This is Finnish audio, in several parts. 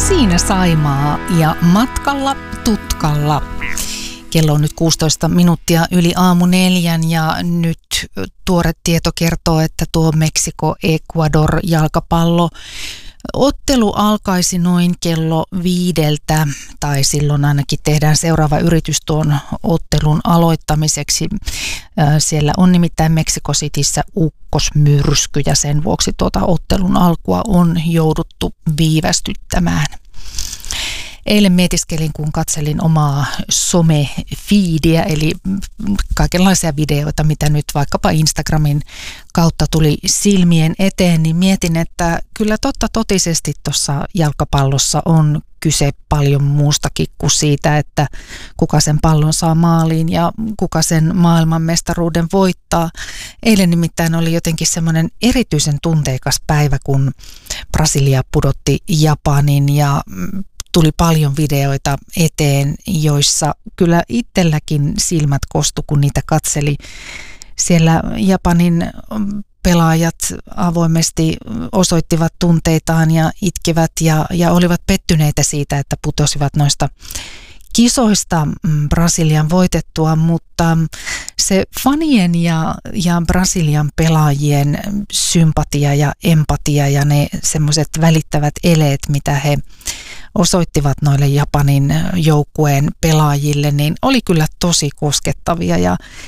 Siinä Saimaa ja matkalla tutkalla. Kello on nyt 16 minuuttia yli aamu 4 ja nyt tuore tieto kertoo, että tuo Meksiko-Ecuador jalkapallo ottelu alkaisi noin kello 5, tai silloin ainakin tehdään seuraava yritys tuon ottelun aloittamiseksi. Siellä on nimittäin Mexico Cityssä ukkosmyrsky ja sen vuoksi tuota ottelun alkua on jouduttu viivästyttämään. Eilen mietiskelin, kun katselin omaa some-feediä, eli kaikenlaisia videoita, mitä nyt vaikkapa Instagramin kautta tuli silmien eteen, niin mietin, että kyllä totta totisesti tuossa jalkapallossa on kyse paljon muustakin kuin siitä, että kuka sen pallon saa maaliin ja kuka sen maailmanmestaruuden voittaa. Eilen nimittäin oli jotenkin semmoinen erityisen tunteikas päivä, kun Brasilia pudotti Japanin ja tuli paljon videoita eteen, joissa kyllä itselläkin silmät kostu, kun niitä katseli. Siellä Japanin pelaajat avoimesti osoittivat tunteitaan ja itkivät ja olivat pettyneitä siitä, että putosivat noista kisoista Brasilian voitettua, mutta se fanien ja Brasilian pelaajien sympatia ja empatia ja ne semmoiset välittävät eleet, mitä he osoittivat noille Japanin joukkueen pelaajille, niin oli kyllä tosi koskettavia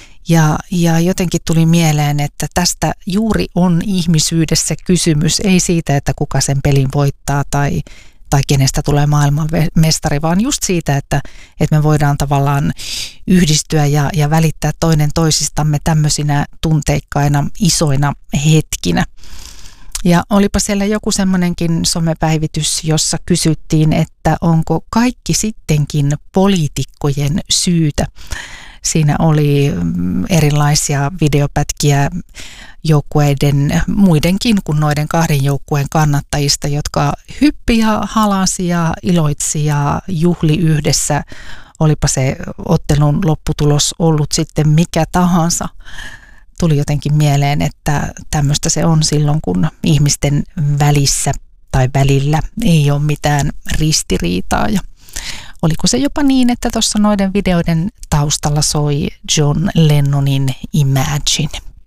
ja jotenkin tuli mieleen, että tästä juuri on ihmisyydessä kysymys, ei siitä, että kuka sen pelin voittaa tai kenestä tulee maailman mestari, vaan just siitä, että me voidaan tavallaan yhdistyä ja välittää toinen toisistamme tämmöisinä tunteikkaina, isoina hetkinä. Ja olipa siellä joku semmoinenkin somepäivitys, jossa kysyttiin, että onko kaikki sittenkin poliitikkojen syytä. Siinä oli erilaisia videopätkiä joukkueiden, muidenkin kuin noiden kahden joukkueen kannattajista, jotka hyppi ja halasi ja iloitsi ja juhli yhdessä. Olipa se ottelun lopputulos ollut sitten mikä tahansa. Tuli jotenkin mieleen, että tämmöistä se on silloin, kun ihmisten välissä tai välillä ei ole mitään ristiriitaa. Ja oliko se jopa niin, että tuossa noiden videoiden taustalla soi John Lennonin Imagine?